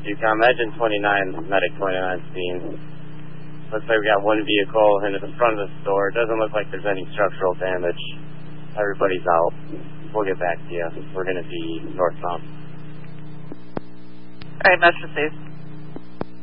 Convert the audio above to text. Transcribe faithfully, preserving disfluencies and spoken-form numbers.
Ducom, Engine twenty-nine, Medic twenty-nine scene. Looks like we got one vehicle into the front of the store. It doesn't look like there's any structural damage. Everybody's out. We'll get back to you. We're going to be northbound. Alright, Metro Safe.